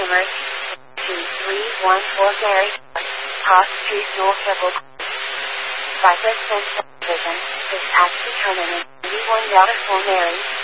Gamers, 2314 Mary, Cross Street, North Circle. Cypress Sense Vision, this acts determinant, V1 for Mary.